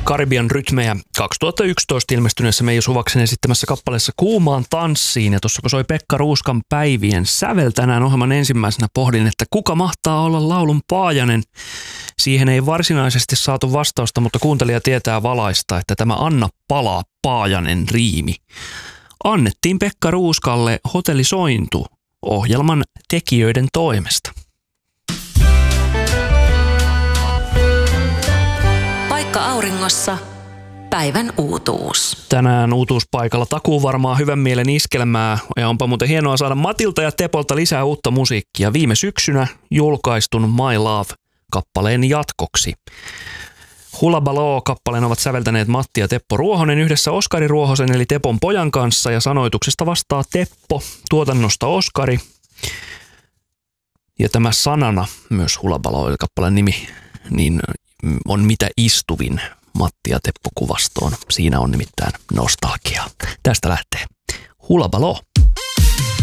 Karibian rytmejä 2011 ilmestyneessä Meija Suvaksen esittämässä kappaleessa Kuumaan tanssiin. Ja tuossa kun soi Pekka Ruuskan Päivien sävel tänään ohjelman ensimmäisenä, pohdin, että kuka mahtaa olla laulun Paajanen. Siihen ei varsinaisesti saatu vastausta, mutta kuuntelija tietää valaista, että tämä Anna palaa Paajanen riimi annettiin Pekka Ruuskalle Hotelli Sointu ohjelman tekijöiden toimesta. Paikka auringossa. Päivän uutuus. Tänään uutuuspaikalla takuu varmaan hyvän mielen iskelmää ja onpa muuten hienoa saada Matilta ja Tepolta lisää uutta musiikkia viime syksynä julkaistun My Love-kappaleen jatkoksi. Hula Baloo-kappaleen ovat säveltäneet Matti ja Teppo Ruohonen yhdessä Oskari Ruohosen eli Tepon pojan kanssa ja sanoituksesta vastaa Teppo, tuotannosta Oskari. Ja tämä sanana, myös Hula Baloo-kappaleen nimi, niin on mitä istuvin Matti ja Teppo kuvastoon. Siinä on nimittäin nostalgiaa. Tästä lähtee Hula Baloo.